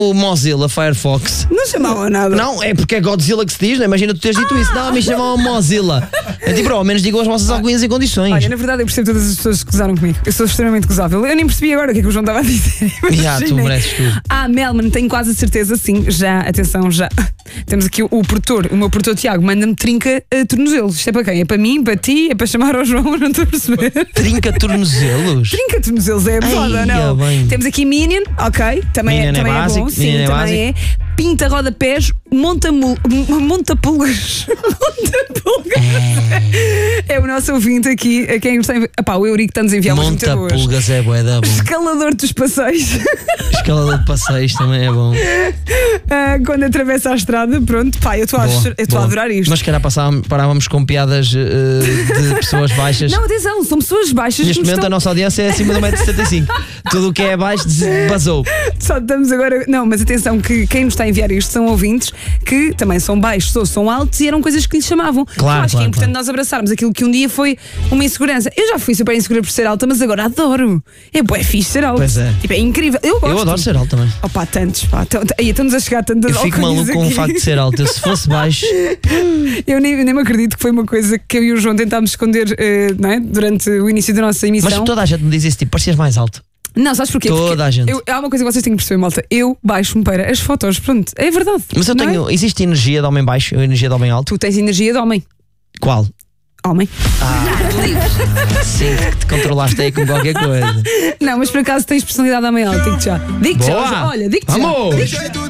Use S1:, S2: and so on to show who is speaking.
S1: o Mozilla Firefox.
S2: Não chamavam nada.
S1: Não, é porque é Godzilla que se diz, não? Imagina tu teres dito isso. Não, me chamavam Mozilla. É tipo, ao menos digam as vossas alcunhas e condições.
S2: Olha, na verdade eu percebo todas as pessoas que gozaram comigo. Eu sou extremamente gozável. Eu nem percebi agora o que é que o João estava a dizer.
S1: Tu mereces tudo.
S2: Melman, tenho quase a certeza, sim. Já, atenção, já. Temos aqui o meu produtor Tiago, manda-me trinca tornozelos. Isto é para quem? É para mim, para ti, é para chamar ao João, não estou a perceber.
S1: Trinca tornozelos?
S2: Trinca tornozelos é foda, não?
S1: Bem.
S2: Temos aqui Minion, ok, também
S1: Minion
S2: é
S1: básico,
S2: bom, sim,
S1: Minion
S2: também é. Pinta rodapés, monta pulgas. É o nosso ouvinte aqui, a quem está o Eurico está-nos a enviar umas muito boas.
S1: Monta pulgas é bué da bom.
S2: Escalador dos passeios.
S1: Escalador de passeios também é bom.
S2: Quando atravessa a estrada, pronto, pá, eu estou a adorar isto.
S1: Mas que era parávamos com piadas de pessoas baixas.
S2: Não, atenção, são pessoas baixas.
S1: Neste momento a nossa audiência é acima do 1,75m. Tudo o que é abaixo basou.
S2: Só estamos agora. Não, mas atenção, que quem nos está a enviar isto são ouvintes que também são baixos ou são altos e eram coisas que lhes chamavam.
S1: Claro,
S2: eu acho que é importante nós abraçarmos aquilo que um dia foi uma insegurança. Eu já fui super insegura por ser alta, mas agora adoro. É bué fixe ser alto.
S1: Pois é.
S2: Tipo, é incrível. Eu gosto.
S1: Eu adoro ser alto também.
S2: Opa, tantos. Pá. Aí estamos a chegar tantas.
S1: Eu fico maluco com o facto de ser alto. Eu, se fosse baixo.
S2: Eu nem me acredito que foi uma coisa que eu e o João tentámos esconder não é? Durante o início da nossa emissão.
S1: Mas toda a gente me diz isso, tipo, parecias mais alto.
S2: Não, sabes porquê?
S1: Toda a gente.
S2: Há uma coisa que vocês têm que perceber, malta. Eu baixo-me para as fotos, pronto, é verdade.
S1: Mas eu tenho.
S2: É?
S1: Existe energia de homem baixo ou energia de homem alto?
S2: Tu tens energia de homem.
S1: Qual?
S2: Homem.
S1: Sim, que te controlaste aí com qualquer coisa.
S2: Não, mas por acaso tens personalidade de homem alto, digo-te já. Digo-te já. Olha, digo-te já.
S1: Vamos!